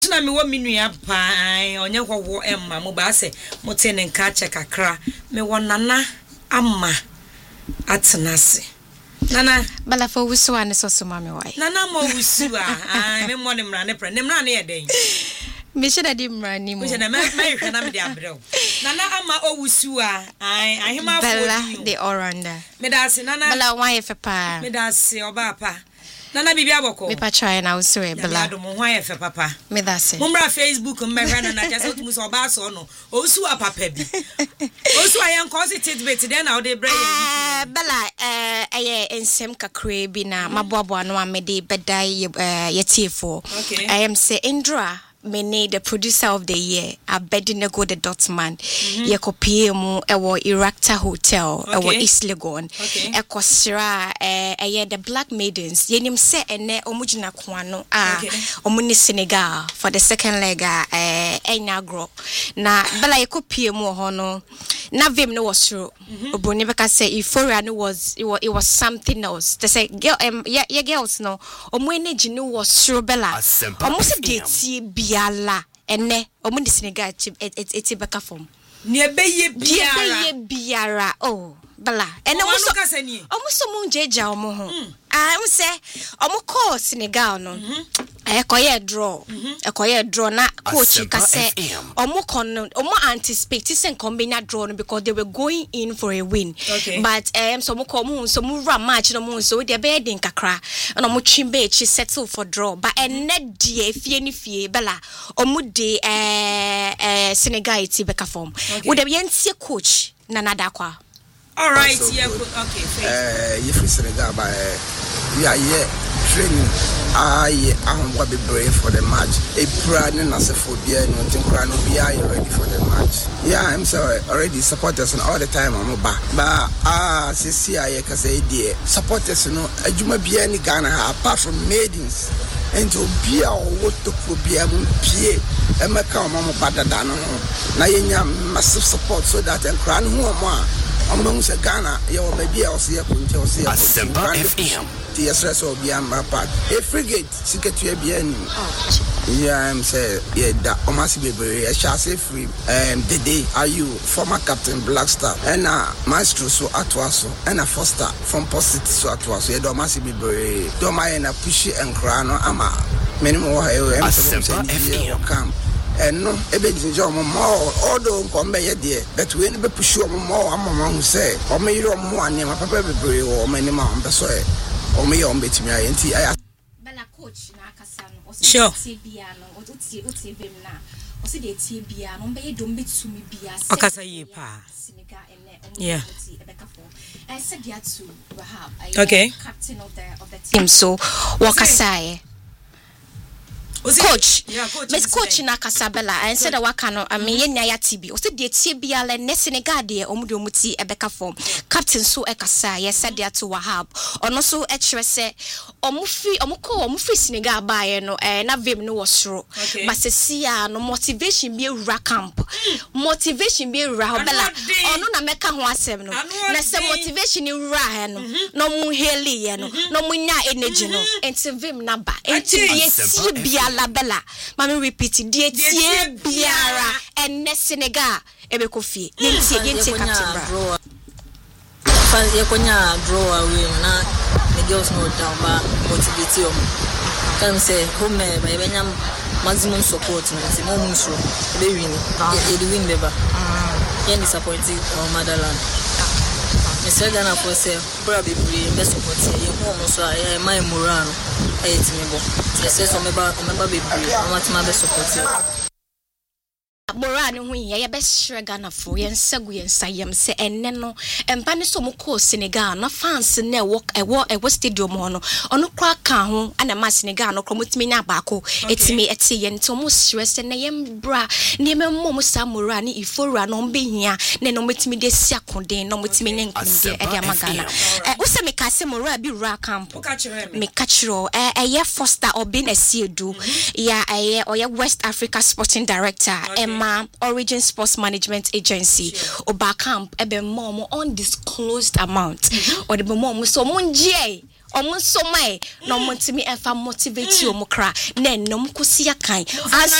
na me wo minua pa onye hwowo emma mo ba se mo te ne nka che kakra me wo nana amma atenase nana bala fo wusu ane so so mame wai nana mo wusu me mo ne mra ne pre ne mra ne ye den me sheda di mra ni mo me sheda me hwe na me de abrel nana amma o wusu ahema fo bala de oranda me da se nana bala wan ye fe pa me da se oba pa nana bibi aboko me pa try na wusu e bala do mo hwan ye fe papa me da se mumbra Facebook mbehwa na just otumu so ba so no osu apapa bi osu ayen constitute bet den na ode bray bala aye ensem kakra bi na maboabo no amede bedai yetiefo I am say Indra Mene, the producer of the year, Abednego the Dotman, Yekopie mu ewo Irakta Hotel, ewo East Legon, Ekosira, the Black Maidens, Yenim se ene omujina kwano, omuni Senegal for the second leg, Enagro. Na bala Yekopie mu hono, na vim no was true. Oboni beka say Euphoria no was it was something else. They say girl yeah girls no, omwene jinu was true bella. Almost a biala ene omundi Senegal eti beka form ne beye biara oh bala ene omuso munjeja omo ho am se omukọ Senegal no ekoye draw na coach ka say omukọ no omo anticipate say combine draw no because they were going in for a win but so omukọ mu so mu ra match no mu so they be den kakra na omo twimbe echi settle for draw but ene die fie bala omu de Senegal eti beka form we dey yentie coach na nadakwa. All right, yeah, okay. You free Senegal by we are here training. I'm going to be brave for the match. A pride and as a phobia, and nothing crying will be ready for the match. Yeah, I'm sorry, already supporters and all the time I'm back. But see, I can say, dear supporters, you know, you may be any Ghana apart from maidens. And to be our what to be able to pay and make our mama better than now. You massive support so that and crying who am among Ghana, your baby, I'll see a punch, I'll see a Asempa FM. TSS will be a part. A frigate, secret to a bien. Yeah, I'm saying, yeah, that almost be very a chassis free. The day are you former captain Blackstar and maestro so Atwaso and a foster from Posit so Atwaso. Yeah, Domasi be very Domina pushy and crano ama minimum Asempa FM camp. And no, everything job more, although come by dear, but we never push you more. I'm among who say, or may you more name a papa or many mom, that's why, or may you bet me. I Bella coach Nakasan, or sure. Tibiano, or Uti Bimna, or say the Tibiano, may don't be to me be a Senegal and yeah. I said that to Rahab, captain of the team, so Wakasai. Coach, Miss Coach na Casabella, and said a wakano, a million tibi, or said the TBL and Nesenegadi, Omudumuti, a Becca form. Captain so Ekasa, yes, said there to Wahab, or no so extra say, Omufi Senegal by no, and Avim no was true. But Sia, no motivation be camp. Motivation be Rahabella, or no Nameka Wasem, no, Nasa motivation in Rahan, no Muheli, no Munya energy, and Sevim Naba, and TBL. La bella, Mammy repeated, dear Biara and Senegal, Ebekofi, Yensi Captain Bra. Yakonya draw away, not the girls no down, but motivation. Can say, home by Benyam maximum support, and no musro, they win, Beba. Yen disappointing our motherland. Mr. Ghana for say, probably best support, your home, so I my Murano. I says, remember, baby, I'm not my best support. Morano, when ye best Ghana for yen Sagu and Sayam say, and Neno, and Panisomo co Senegal, no fancy ne walk a West Stadium mono, on a crack car, and a mass Senegal, no come with me now, Baco, it's me at sea and Tomus stress and I am bra, near my Momo Samurani, if for run on being here, then with me the Saconde, no with me and Yamagana. Also, make us some Rabi Racamp, make catcher, a year foster or being a sea do, ya a or West Africa sporting director, Origin Sports Management Agency or Bacamp ebe mom undisclosed amount or the mom so monje omo so mai no montimi efa motivate omo kra na enom kosi akan as